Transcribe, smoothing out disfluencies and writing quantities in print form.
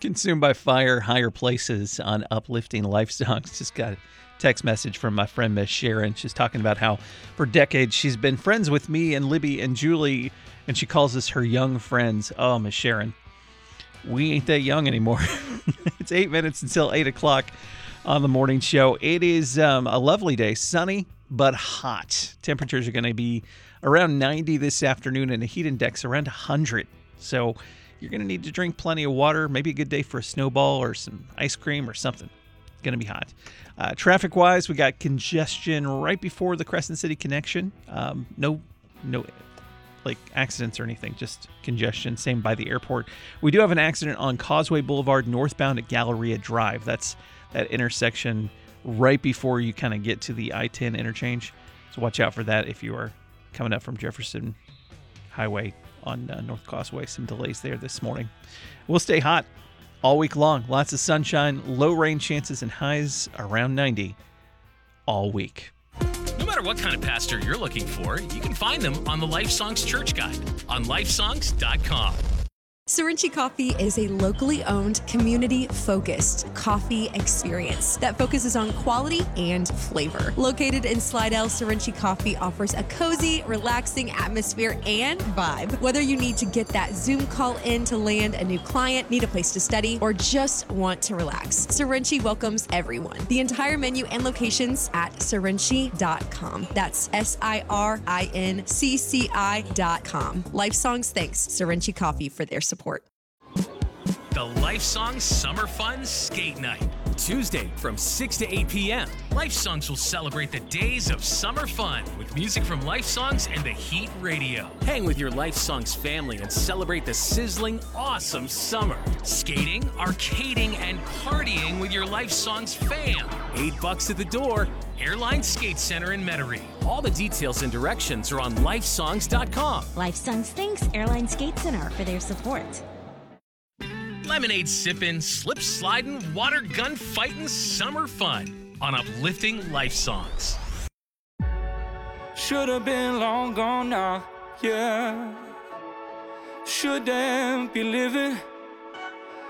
Consumed by Fire, Higher Places on Uplifting Life Songs. Just got a text message from my friend Miss Sharon. She's talking about how for decades she's been friends with me and Libby and Julie, and she calls us her young friends. Oh, Miss Sharon, we ain't that young anymore. It's 8 minutes until 8 o'clock on the morning show. It is a lovely day, sunny but hot. Temperatures are going to be around 90 this afternoon and a heat index around 100. So you're going to need to drink plenty of water. Maybe a good day for a snowball or some ice cream or something. It's going to be hot. Traffic-wise, we got congestion right before the Crescent City connection. No like accidents or anything, just congestion. Same by the airport. We do have an accident on Causeway Boulevard northbound at Galleria Drive. That's that intersection right before you kind of get to the I-10 interchange. So watch out for that if you are coming up from Jefferson Highway on North Causeway. Some delays there this morning. We'll stay hot all week long. Lots of sunshine, low rain chances, and highs around 90 all week. No matter what kind of pastor you're looking for, you can find them on the Life Songs Church Guide on lifesongs.com. Sorinchi Coffee is a locally owned, community-focused coffee experience that focuses on quality and flavor. Located in Slidell, Sorinchi Coffee offers a cozy, relaxing atmosphere and vibe. Whether you need to get that Zoom call in to land a new client, need a place to study, or just want to relax, Sorinchi welcomes everyone. The entire menu and locations at sorinchi.com. That's SIRINCCI.com. Life Songs thanks Sorinchi Coffee for their support. The Life Songs Summer Fun Skate Night. Tuesday from 6 to 8 p.m. Life Songs will celebrate the days of summer fun with music from Life Songs and the Heat Radio. Hang with your Life Songs family and celebrate the sizzling, awesome summer. Skating, arcading, and partying with your Life Songs fam. $8 at the door. Airline Skate Center in Metairie. All the details and directions are on lifesongs.com. Life Songs thanks Airline Skate Center for their support. Lemonade sipping, slip sliding, water gun fighting, summer fun on Uplifting Life Songs. Should have been long gone now, yeah. Shouldn't be living